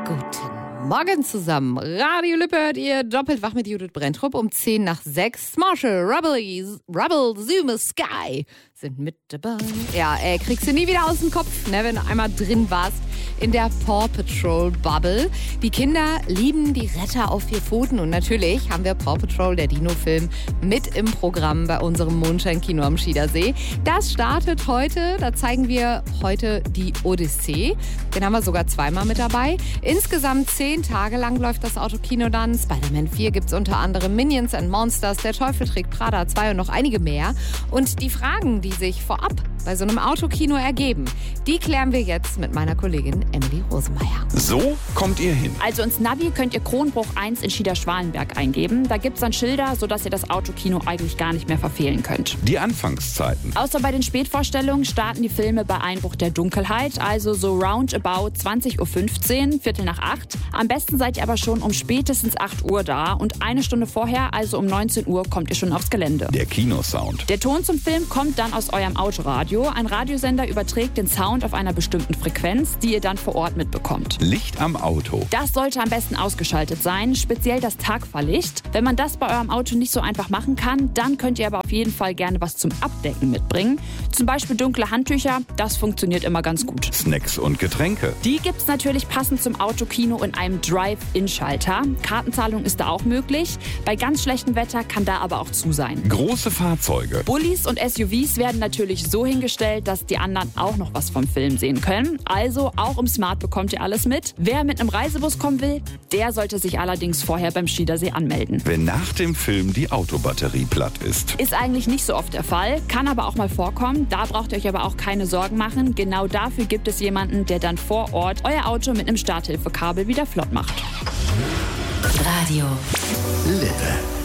Guten Morgen zusammen. Radio Lippe hört ihr doppelt wach mit Judith Brenntrup um 10:06. Marshall, Rubble, Zoom, Sky sind mit dabei. Ja, kriegst du nie wieder aus dem Kopf, ne, wenn du einmal drin warst in der Paw Patrol Bubble. Die Kinder lieben die Retter auf 4 Pfoten und natürlich haben wir Paw Patrol, der Dino-Film, mit im Programm bei unserem Mondschein-Kino am Schiedersee. Das startet heute, da zeigen wir heute die Odyssee. Den haben wir sogar zweimal mit dabei. Insgesamt 10 Tage lang läuft das Autokino dann. Spider-Man 4 gibt's unter anderem, Minions and Monsters, Der Teufel trägt Prada 2 und noch einige mehr. Und die Fragen, die sich vorab bei so einem Autokino ergeben, die klären wir jetzt mit meiner Kollegin Emily Rosenmeier. So kommt ihr hin. Also ins Navi könnt ihr Kronbruch 1 in Schieder-Schwalenberg eingeben. Da gibt's dann Schilder, sodass ihr das Autokino eigentlich gar nicht mehr verfehlen könnt. Die Anfangszeiten. Außer bei den Spätvorstellungen starten die Filme bei Einbruch der Dunkelheit, also so roundabout 20:15 Uhr, 7:45. Am besten seid ihr aber schon um spätestens 8 Uhr da und eine Stunde vorher, also um 19 Uhr, kommt ihr schon aufs Gelände. Der Kinosound. Der Ton zum Film kommt dann aus eurem Autoradio. Ein Radiosender überträgt den Sound auf einer bestimmten Frequenz, die ihr dann vor Ort mitbekommt. Licht am Auto. Das sollte am besten ausgeschaltet sein, speziell das Tagfahrlicht. Wenn man das bei eurem Auto nicht so einfach machen kann, dann könnt ihr aber auf jeden Fall gerne was zum Abdecken mitbringen. Zum Beispiel dunkle Handtücher, das funktioniert immer ganz gut. Snacks und Getränke. Die gibt's natürlich passend zum Autokino in einem Drive-In-Schalter. Kartenzahlung ist da auch möglich. Bei ganz schlechtem Wetter kann da aber auch zu sein. Große Fahrzeuge. Bullis und SUVs werden natürlich so hingestellt, dass die anderen auch noch was vom Film sehen können. Also auch im Smart bekommt ihr alles mit. Wer mit einem Reisebus kommen will, der sollte sich allerdings vorher beim Schiedersee anmelden. Wenn nach dem Film die Autobatterie platt ist. Ist eigentlich nicht so oft der Fall, kann aber auch mal vorkommen. Da braucht ihr euch aber auch keine Sorgen machen. Genau dafür gibt es jemanden, der dann vor Ort euer Auto mit einem Starthilfekabel wieder flott macht. Radio Lippe.